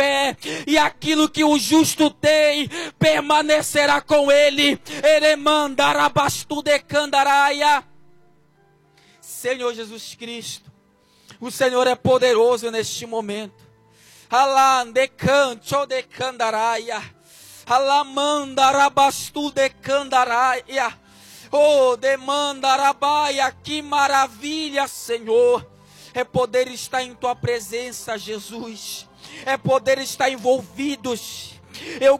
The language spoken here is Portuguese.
fé, e aquilo que o justo tem permanecerá com ele. Eremandarabastudecandaраia. Senhor Jesus Cristo, o Senhor é poderoso neste momento. Alandecanchodecandaraia. Alamandarabastudecandaраia. Oh, demandarabaia, que maravilha, Senhor. É poder estar em tua presença, Jesus. É poder estar envolvidos. Eu